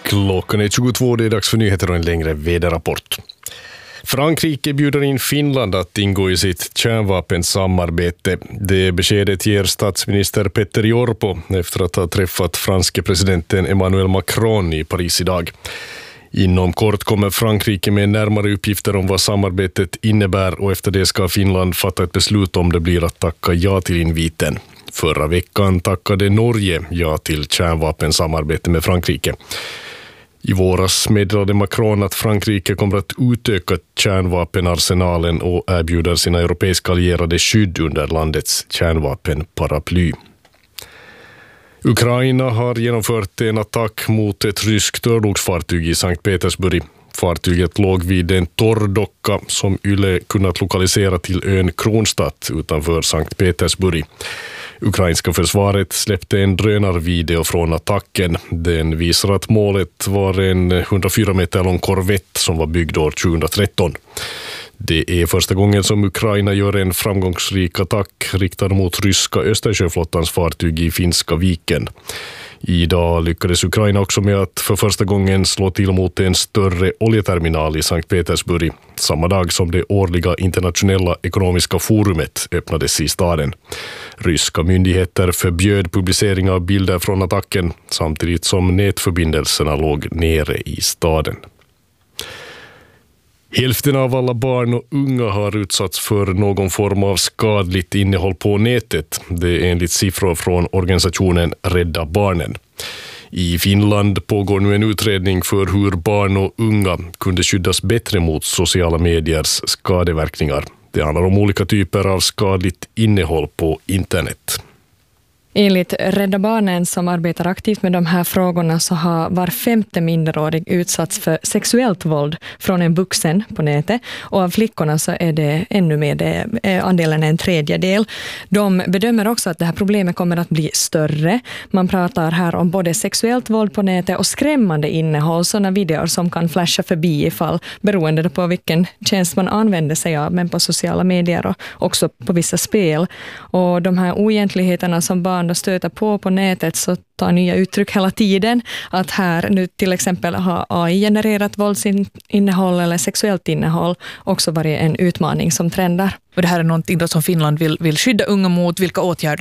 Klockan är 22, det är dags för nyheter och en längre väderrapport. Frankrike bjuder in Finland att ingå i sitt kärnvapensamarbete. Det beskedet ger statsminister Petteri Orpo efter att ha träffat franske presidenten Emmanuel Macron i Paris idag. Inom kort kommer Frankrike med närmare uppgifter om vad samarbetet innebär och efter det ska Finland fatta ett beslut om det blir att tacka ja till inviten. Förra veckan tackade Norge ja till kärnvapensamarbete med Frankrike. I våras meddelade Macron att Frankrike kommer att utöka kärnvapenarsenalen och erbjuder sina europeiska allierade skydd under landets kärnvapenparaply. Ukraina har genomfört en attack mot ett ryskt örlogsfartyg i Sankt Petersburg. Fartyget låg vid en torrdocka som Yle kunnat lokalisera till ön Kronstadt utanför Sankt Petersburg. Ukrainska försvaret släppte en drönarvideo från attacken. Den visar att målet var en 104 meter lång korvett som var byggd år 2013. Det är första gången som Ukraina gör en framgångsrik attack riktad mot ryska Östersjöflottans fartyg i Finska viken. Idag lyckades Ukraina också med att för första gången slå till mot en större oljeterminal i Sankt Petersburg, samma dag som det årliga internationella ekonomiska forumet öppnades i staden. Ryska myndigheter förbjöd publicering av bilder från attacken samtidigt som nätförbindelserna låg nere i staden. Hälften av alla barn och unga har utsatts för någon form av skadligt innehåll på nätet. Det är enligt siffror från organisationen Rädda Barnen. I Finland pågår nu en utredning för hur barn och unga kunde skyddas bättre mot sociala mediers skadeverkningar. Det handlar om olika typer av skadligt innehåll på internet. Enligt Rädda Barnen som arbetar aktivt med de här frågorna så har var 5:e minderårig utsatts för sexuellt våld från en vuxen på nätet. Och av flickorna så är det ännu mer, andelen är en tredjedel. De bedömer också att det här problemet kommer att bli större. Man pratar här om både sexuellt våld på nätet och skrämmande innehåll, sådana videor som kan flasha förbi ifall beroende på vilken tjänst man använder sig av, men på sociala medier och också på vissa spel. Och de här oegentligheterna som barn stöter på nätet så tar nya uttryck hela tiden. Att här nu till exempel har AI-genererat våldsinnehåll eller sexuellt innehåll också varit en utmaning som trendar. Och det här är någonting då som Finland vill skydda unga mot. Vilka åtgärder